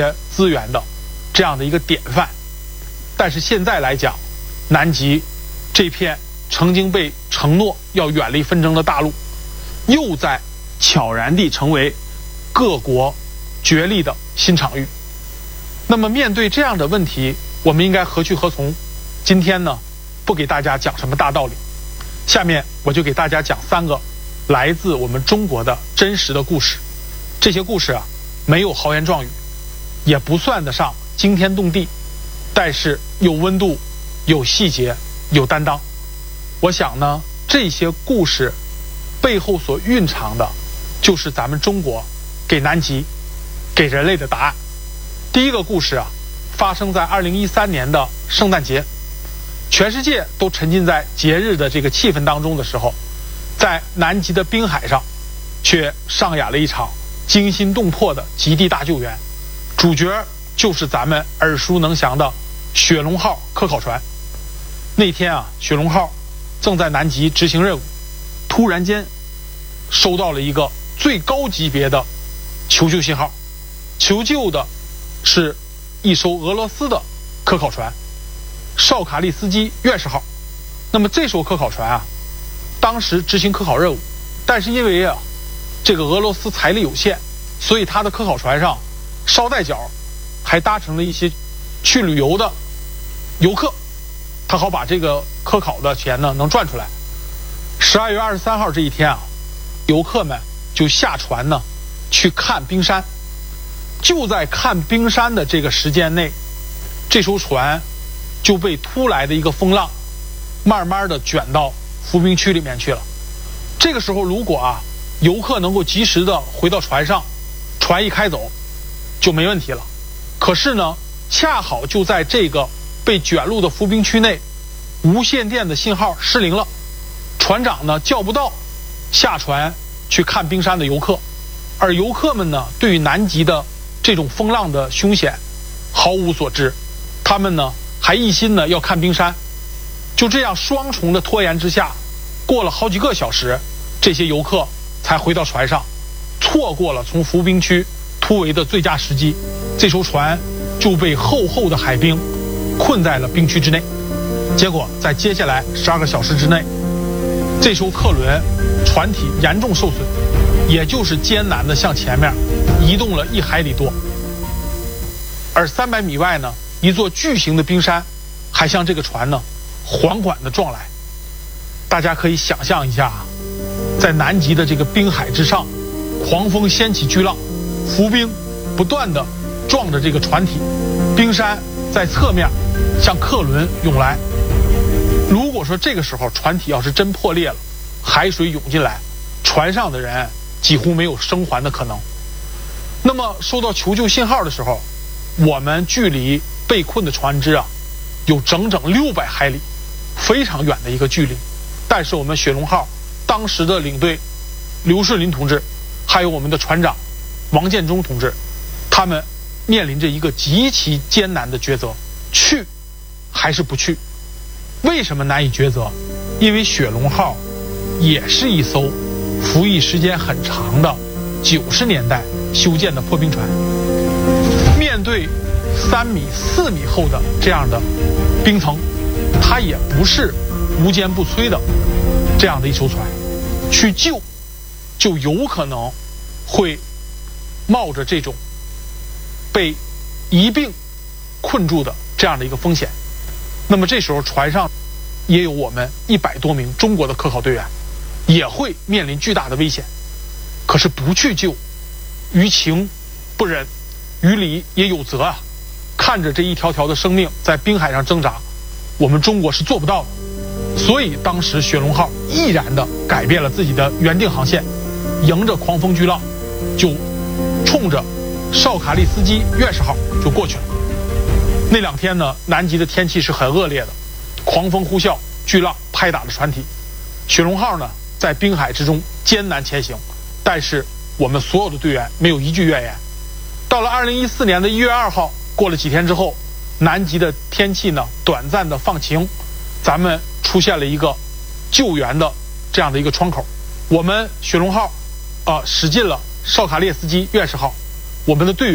资源的这样的一个典范。但是现在来讲，南极这片曾经被承诺要远离纷争的大陆，又在悄然地成为各国角力的新场域。那么面对这样的问题，我们应该何去何从？今天呢，不给大家讲什么大道理，下面我就给大家讲3个来自我们中国的真实的故事。这些故事啊，没有豪言壮语，也不算得上惊天动地，但是有温度，有细节，有担当。我想呢，这些故事背后所蕴藏的，就是咱们中国给南极、给人类的答案。第一个故事啊，发生在2013年的圣诞节，全世界都沉浸在节日的这个气氛当中的时候，在南极的冰海上，却上演了一场惊心动魄的极地大救援。主角就是咱们耳熟能详的雪龙号科考船。那天啊，雪龙号正在南极执行任务，突然间收到了一个最高级别的求救信号，求救的是一艘俄罗斯的科考船绍卡利斯基院士号。那么这艘科考船啊，当时执行科考任务，但是因为啊这个俄罗斯财力有限，所以他的科考船上捎带脚还搭乘了一些去旅游的游客，他好把这个科考的钱呢能赚出来。12月23号这一天啊，游客们就下船呢去看冰山。就在看冰山的这个时间内，这艘船就被突来的一个风浪慢慢的卷到浮冰区里面去了。这个时候如果啊游客能够及时的回到船上，船一开走就没问题了。可是呢，恰好就在这个被卷入的浮冰区内，无线电的信号失灵了，船长呢叫不到下船去看冰山的游客，而游客们呢对于南极的这种风浪的凶险毫无所知，他们呢还一心呢要看冰山。就这样双重的拖延之下，过了好几个小时，这些游客才回到船上，错过了从浮冰区突围的最佳时机，这艘船就被厚厚的海冰困在了冰区之内。结果在接下来12个小时之内，这艘客轮船体严重受损，也就是艰难的向前面移动了1海里多。而300米外呢，一座巨型的冰山还向这个船呢缓缓地撞来。大家可以想象一下啊，在南极的这个冰海之上，狂风掀起巨浪，浮冰不断地撞着这个船体，冰山在侧面向客轮涌来。如果说这个时候船体要是真破裂了，海水涌进来，船上的人几乎没有生还的可能。那么收到求救信号的时候，我们距离被困的船只啊有整整600海里，非常远的一个距离。但是我们雪龙号当时的领队刘顺林同志，还有我们的船长王建忠同志，他们面临着一个极其艰难的抉择，去还是不去。为什么难以抉择？因为雪龙号也是一艘服役时间很长的90年代修建的破冰船，面对3米、4米厚的这样的冰层，它也不是无坚不摧的这样的一艘船，去救就有可能会冒着这种被一并困住的这样的一个风险。那么这时候船上也有我们100多名中国的科考队员，也会面临巨大的危险。可是不去救，于情不忍，于理也有责啊。看着这一条条的生命在冰海上挣扎，我们中国是做不到的。所以当时雪龙号毅然地改变了自己的原定航线，迎着狂风巨浪，就冲着绍卡利斯基院士号就过去了。那2天呢，南极的天气是很恶劣的，狂风呼啸，巨浪拍打着船体。雪龙号呢在冰海之中艰难前行，但是我们所有的队员没有一句怨言。到了2014年的1月2号，过了几天之后，南极的天气呢短暂的放晴，咱们出现了一个救援的这样的一个窗口。我们雪龙号使进了绍卡列斯基院士号，我们的队员